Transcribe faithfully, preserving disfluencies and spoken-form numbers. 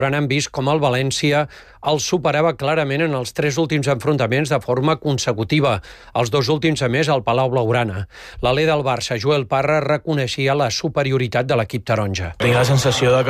han vist com el València el superava clarament en els tres últims enfrontaments de forma consecutiva, els dos últims a més al Palau Blaugrana. L'alè del Barça, Joel Parra, reconeixia la superioritat de l'equip taronja. Tinc la sensació de que